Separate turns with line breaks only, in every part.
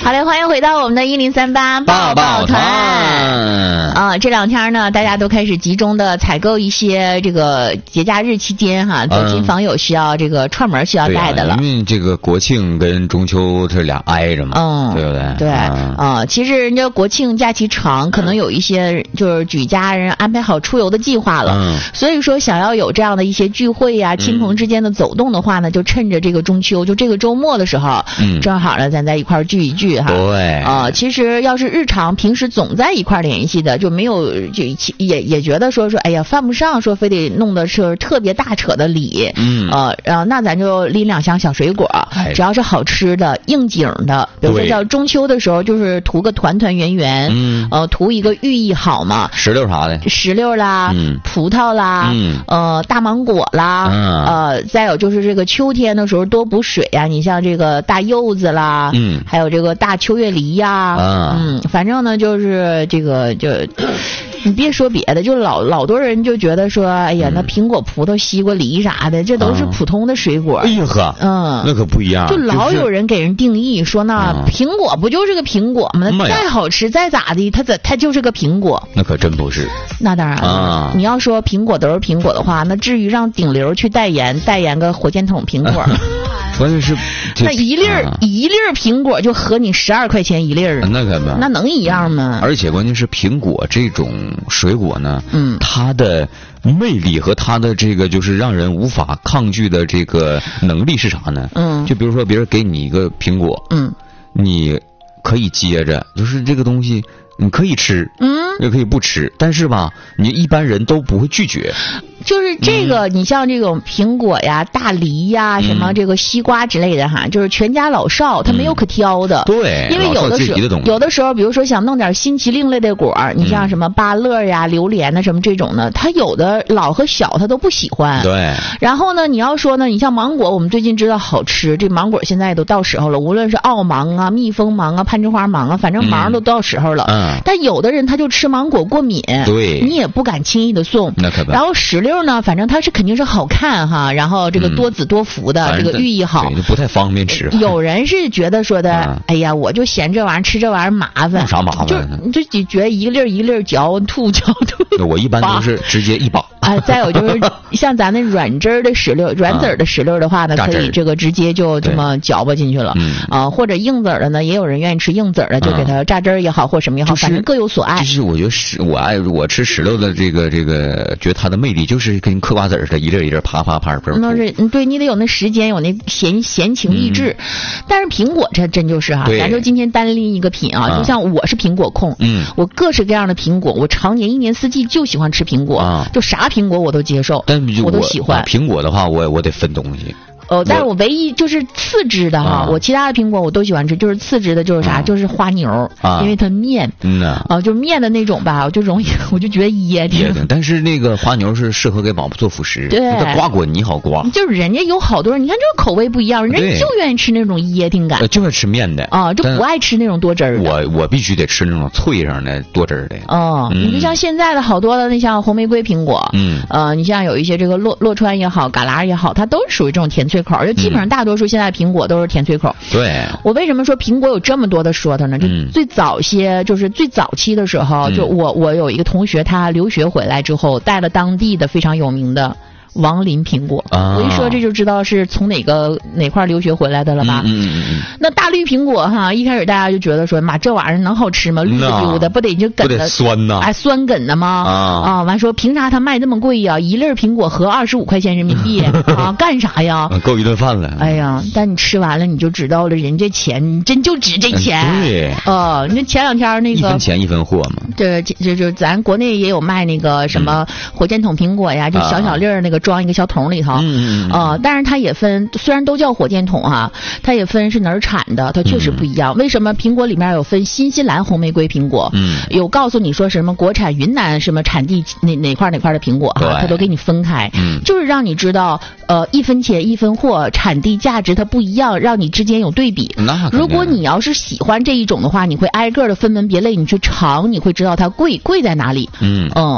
好嘞，欢迎回到我们的1038抱抱团这两天呢，大家都开始集中的采购一些这个节假日期间哈，走亲访友需要这个串门需要带的了。
因为这个国庆跟中秋这俩挨着嘛，对不对？
对其实人家国庆假期长，可能有一些就是举家人安排好出游的计划了，所以说想要有这样的一些聚会呀、亲朋之间的走动的话呢，就趁着这个中秋，就这个周末的时候，正好呢，咱在一块儿聚一聚哈。
对
其实要是日常平时总在一块儿联系的，就没有就也觉得说哎呀犯不上说非得弄的是特别大扯的礼，然后那咱就拎2箱小水果，只要是好吃的、应景的，比如说叫中秋的时候，就是图个团团圆圆，图一个寓意好嘛，
石榴啥的，
石榴啦，葡萄啦，大芒果啦，再有就是这个秋天的时候多补水啊，你像这个大柚子啦，还有这个大秋月梨呀，反正呢就是这个就。你别说别的，就老多人就觉得说，哎呀，那苹果、葡萄、西瓜、梨啥的，这都是普通的水果。
哎呀呵，那可不一样。
就老有人给人定义说，那苹果不就是个苹果吗？再好吃再咋的，它就是个苹果。
那可真不是。
那当然了，你要说苹果都是苹果的话，那至于让顶流去代言个火箭筒苹果？
关键是
那一粒苹果就合你12块钱一粒儿，
那可不，
那能一样吗？
而且关键是苹果这种水果呢，它的魅力和它的这个就是让人无法抗拒的这个能力是啥呢？就比如说别人给你一个苹果，你可以接着，就是这个东西你可以吃，也可以不吃，但是吧，你一般人都不会拒绝。
就是这个，你像这种苹果呀、大梨呀、什么这个西瓜之类的哈，就是全家老少他没有可挑的。
对，
因为有的时候，比如说想弄点新奇另类的果儿，你像什么芭乐呀、榴莲呐什么这种的，他有的老和小他都不喜欢。
对。
然后呢，你要说呢，你像芒果，我们最近知道好吃，这芒果现在都到时候了，无论是澳芒啊、蜜蜂芒啊、攀枝花芒啊，反正芒都到时候了。但有的人他就吃芒果过敏，
对，
你也不敢轻易的送。
那可不。
然后石榴呢，反正它是肯定是好看哈，然后这个多子多福的，这个寓意好，
不太方便吃。
有人是觉得说的，哎呀，我就嫌这玩意儿吃这玩意儿麻烦。
有啥麻烦？
就觉得一粒一粒嚼吐。
我一般都是直接一把。
再有就是像咱那软汁儿的石榴、软籽儿的石榴的话呢，可以这个直接就这么嚼巴进去了。或者硬籽儿的呢，也有人愿意吃硬籽儿的，就给它榨汁儿也好，或什么也好，反正各有所爱。
就是我觉得我吃石榴的这个，觉得它的魅力就是跟嗑瓜子似的，一粒一粒啪。
那是对你得有那时间，有那闲情逸致。但是苹果这真就是哈，咱就今天单拎一个品啊，就像我是苹果控，我各式各样的苹果，我常年1年4季就喜欢吃苹果，就啥苹果我都接受，我都喜欢。
苹果的话，我得分东西。
但是我唯一就是次之的哈，我其他的苹果我都喜欢吃，就是次之的就是啥，就是花牛，因为它面，就是面的那种吧，我就容易，我就觉得噎挺。
但是那个花牛是适合给宝宝做辅食，
对，
它刮滚你好刮。
就是人家有好多人，你看这个口味不一样，人家就愿意吃那种噎挺感，
就爱吃面的
就不爱吃那种多汁儿的。
我必须得吃那种脆上的多汁儿的。
你就像现在的好多的那像红玫瑰苹果，你像有一些这个洛川也好，嘎啦也好，它都是属于这种甜脆口，就基本上大多数现在苹果都是甜脆口。
对，
我为什么说苹果有这么多的说头呢？就最早就是最早期的时候，就我有一个同学，他留学回来之后带了当地的非常有名的王林苹果，我一说这就知道是从哪块留学回来的了吧？那大绿苹果哈，一开始大家就觉得说，妈这玩意儿能好吃吗？绿的溜的，不得就梗的
酸呐？
酸梗的吗？完说凭啥它卖这么贵呀？一粒苹果合25块钱人民币干啥呀？
够一顿饭了。
哎呀，但你吃完了你就知道了，人这钱你真就值这钱。
对。
那前两天那个
一分钱一分货嘛。
对，就咱国内也有卖那个什么火箭筒苹果呀，就小粒儿那个装一个小桶里头，但是它也分，虽然都叫火箭筒哈，它也分是哪儿产的，它确实不一样。为什么苹果里面有分新西兰红玫瑰苹果？有告诉你说什么国产云南什么产地哪块的苹果哈，它都给你分开，就是让你知道一分钱一分货，产地价值它不一样，让你之间有对比。如果你要是喜欢这一种的话，你会挨个的分门别类你去尝，你会知道它贵在哪里。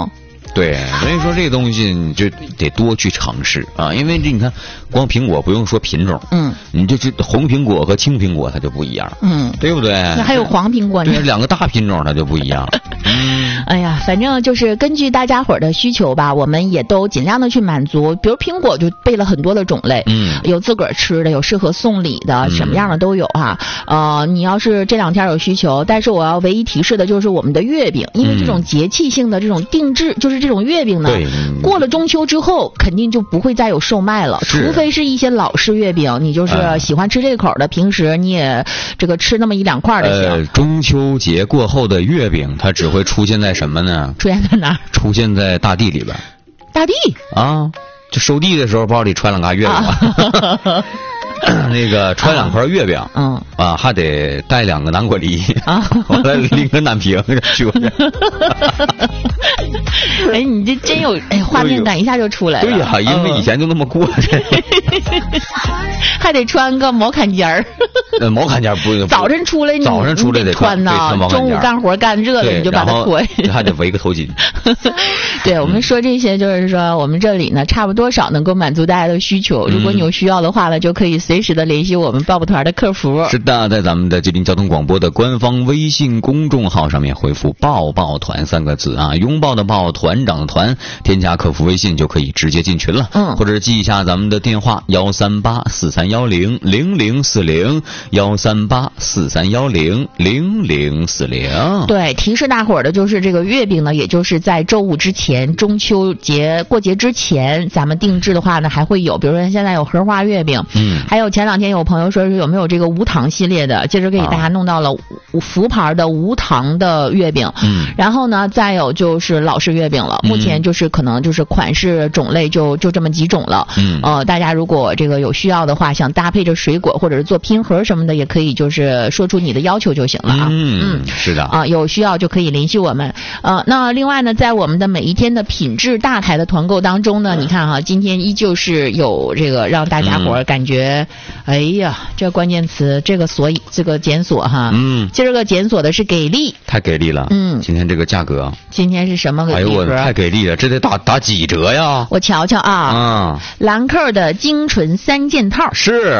对，所以说这个东西你就得多去尝试啊，因为这你看，光苹果不用说品种，你这红苹果和青苹果它就不一样，对不对？
那还有黄苹果呢，
对，两个大品种它就不一样。
哎呀，反正就是根据大家伙儿的需求吧，我们也都尽量的去满足。比如苹果就备了很多的种类，有自个儿吃的，有适合送礼的，什么样的都有哈。你要是这两天有需求，但是我要唯一提示的就是我们的月饼，因为这种节气性的这种定制，就是这种月饼呢，过了中秋之后肯定就不会再有售卖了，除非是一些老式月饼，你就是喜欢吃这口的，平时你也这个吃那么一两块的行。
中秋节过后的月饼，它只会出现在什么呢？
出现在哪儿？
出现在大地里边。
大地
啊，就收地的时候包里揣两嘎月饼。那个揣两块月饼，还得带2个南瓜梨，完了拎个南平去过去。
哎，你这真有画面感，一下就出来了。
对呀，因为以前就那么过的。
还得穿个毛坎肩儿。
毛坎肩不用。
早晨出来
得
穿呐，中午干活干热了你就把它脱。
还得围个头巾。
对，我们说这些就是说，我们这里呢差不多少能够满足大家的需求。如果你有需要的话呢，就可以随时的联系我们抱抱团的客服。
是的，在咱们的吉林交通广播的官方微信公众号上面回复抱抱团3个字啊，拥抱的抱，团长的团，添加客服微信就可以直接进群了。或者记一下咱们的电话13843100040 13843100040。对，
提示大伙儿的就是这个月饼呢，也就是在周5之前，中秋节过节之前，咱们定制的话呢还会有，比如说现在有荷花月饼，还有前2天有朋友说是有没有这个无糖系列的，接着给大家弄到了福牌的无糖的月饼，然后呢再有就是老式月饼了，目前就是可能就是款式种类就这么几种了，大家如果这个有需要的话，想搭配着水果或者是做拼盒什么的，也可以就是说出你的要求就行了啊。
是的啊，
有需要就可以联系我们。那另外呢，在我们的每一天的品质大台的团购当中呢，你看哈，今天依旧是有这个让大家伙感觉，哎呀，这关键词这个检索哈，今儿个检索的是给力，
太给力了。今天这个价格，
今天是什么个？
哎呦我太给力了，这得打几折呀？
我瞧瞧啊，兰蔻的精纯3件套
是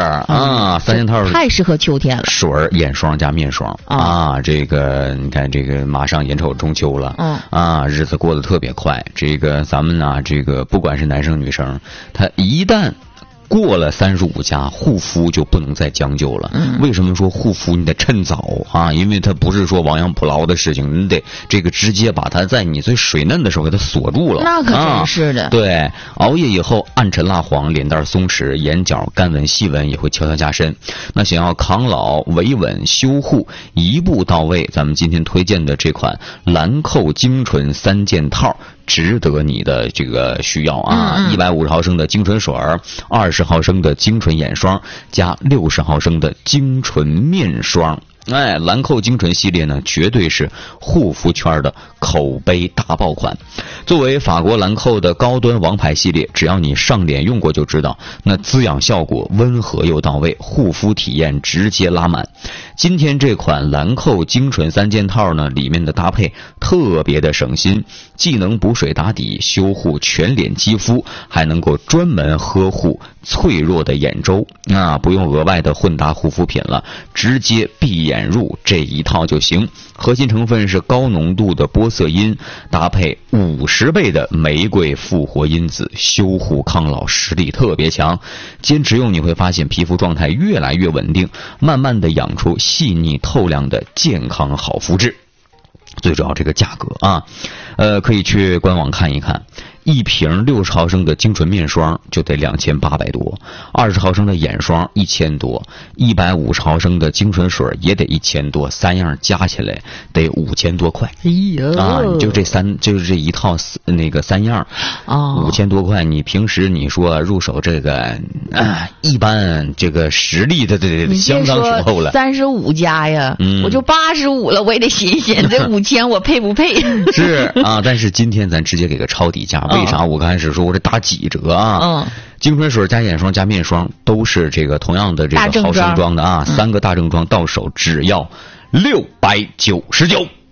3件套
太适合秋天了，
水眼霜加面霜啊，这个你看这个马上眼瞅中秋了，日子过得特别快，这个咱们呢，这个不管是男生女生，他一旦过了35加，护肤就不能再将就了。为什么说护肤你得趁早啊？因为它不是说亡羊补牢的事情，你得这个直接把它在你最水嫩的时候给它锁住了。
那可真是的。
对，熬夜以后暗沉蜡黄，脸蛋松弛，眼角干纹细纹也会悄悄加深。那想要抗老维稳修护一步到位，咱们今天推荐的这款兰蔻精纯3件套值得你的这个需要啊！150毫升的精纯水，20毫升的精纯眼霜，加60毫升的精纯面霜。兰蔻精纯系列呢，绝对是护肤圈的口碑大爆款。作为法国兰蔻的高端王牌系列，只要你上脸用过就知道，那滋养效果温和又到位，护肤体验直接拉满。今天这款兰蔻精纯3件套呢，里面的搭配特别的省心，既能补水打底，修护全脸肌肤，还能够专门呵护脆弱的眼周，不用额外的混搭护肤品了，直接闭眼入这一套就行。核心成分是高浓度的玻色因，搭配50倍的玫瑰复活因子，修护抗老实力特别强。坚持用你会发现皮肤状态越来越稳定，慢慢的养出细腻透亮的健康好肤质。最主要这个价格啊，可以去官网看一看。一瓶60毫升的精纯面霜就得2800多，20毫升的眼霜1000多，150毫升的精纯水也得1000多，3样加起来得5000多块。
哎呀，
就是这一套那个3样，5000多块。你平时你说入手这个一般这个实力的得相当雄厚了。
35加呀，我就85了，我也得寻思这5000我配不配？
是啊，但是今天咱直接给个抄底价。为啥我刚开始说我这打几折啊？精纯水加眼霜加面霜都是这个同样的这个毫升装的啊，3个大正装到手只要699。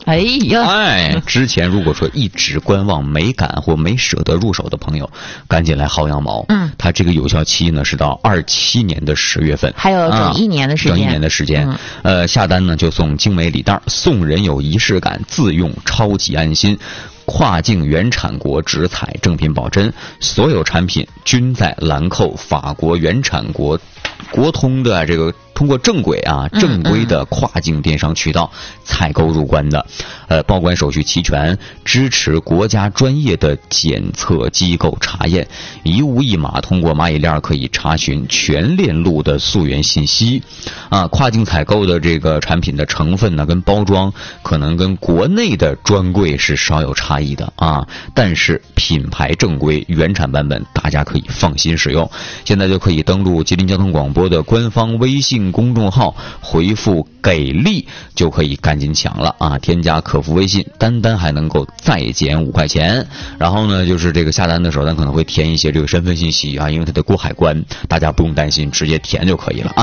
哎呀，
之前如果说一直观望、没敢或没舍得入手的朋友，赶紧来薅羊毛。它这个有效期呢是到27年的10月份，
还有整1年的时间。
整1年的时间。下单呢就送精美礼袋，送人有仪式感，自用超级安心。跨境原产国直采，正品保真，所有产品均在兰蔻法国原产国国通的这个通过正规正规的跨境电商渠道采购入关的，报关手续齐全，支持国家专业的检测机构查验，一物一码，通过蚂蚁链可以查询全链路的溯源信息。跨境采购的这个产品的成分呢，跟包装可能跟国内的专柜是稍有差异的但是品牌正规原产版本大家可以放心使用。现在就可以登录吉林交通广播的官方微信公众号，回复给力就可以赶紧抢了添加客服微信，单还能够再减5块钱。然后呢就是这个下单的时候咱可能会填一些这个身份信息因为它得过海关，大家不用担心，直接填就可以了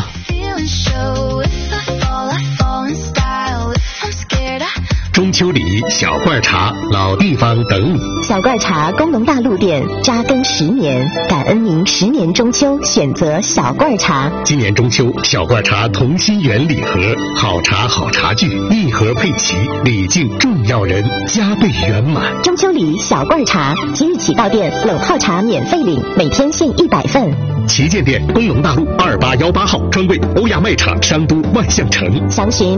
中秋礼小罐茶，老地方等你。
小罐茶功能大陆店扎根10年，感恩您10年中秋选择小罐茶。
今年中秋，小罐茶同心圆礼盒，好茶好茶具，一盒配齐，礼敬重要人，加倍圆满。
中秋礼小罐茶，即日起到店冷泡茶免费领，每天限100份。
旗舰店工农大路2818号，专柜欧亚卖场商都万象城。
详询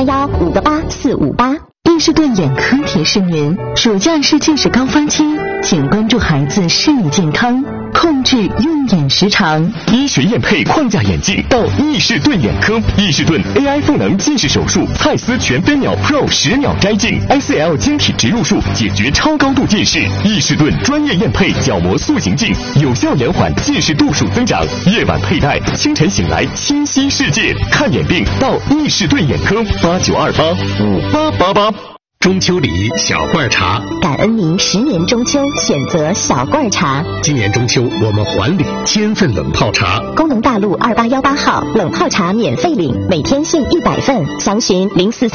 0431-58458。
伊士顿眼科提示您，暑假是近视高峰期，请关注孩子视力健康，控制用眼时长。
医学验配框架眼镜到伊士顿眼科，伊士顿 AI 赋能近视手术，蔡司全飞秒 Pro 10秒摘镜 ，ICL 晶体植入术解决超高度近视。伊士顿专业验配角膜塑形镜，有效延缓近视度数增长。夜晚佩戴，清晨醒来清晰世界。看眼病到伊士顿眼科，89285888。
中秋礼小罐茶，
感恩您10年中秋选择小罐茶。
今年中秋我们还礼1000份冷泡茶。
工农大路2818号，冷泡茶免费领，每天限100份。详询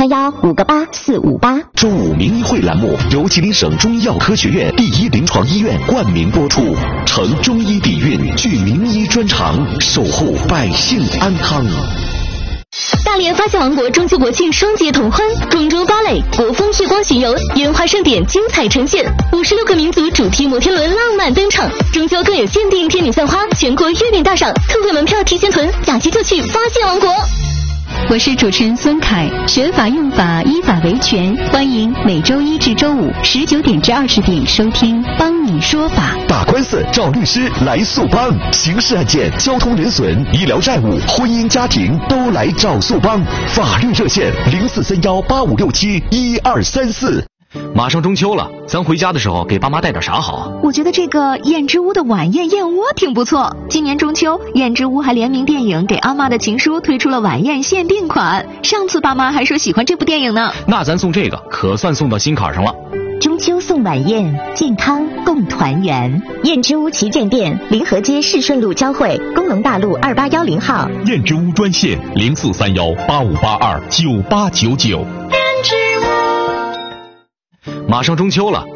0431-58458。
中午名医会栏目由吉林省中医药科学院第1临床医院冠名播出，承中医底蕴，具名医专长，守护百姓安康。
大连发现王国中秋国庆双节同欢，广州芭蕾国风夜光巡游，烟花盛典精彩呈现，56个民族主题摩天轮浪漫登场，中秋更有限定天女散花，全国月饼大赏，特惠门票提前囤，假期就去发现王国。
我是主持人孙凯，学法用法，依法维权，欢迎每周1至周519点至20点收听帮你说法。
打官司找律师来速帮，刑事案件、交通人损、医疗债务、婚姻家庭都来找速帮。法律热线043185671234。
马上中秋了，咱回家的时候给爸妈带点啥好啊？
我觉得这个燕之屋的晚宴燕窝挺不错。今年中秋，燕之屋还联名电影《给阿妈的情书》推出了晚宴限定款。上次爸妈还说喜欢这部电影呢。
那咱送这个可算送到心坎上了。
中秋送晚宴，健康共团圆。燕之屋旗舰店，临河街市顺路交汇，工农大路2810号。
燕之屋专线043185829899。
马上中秋了。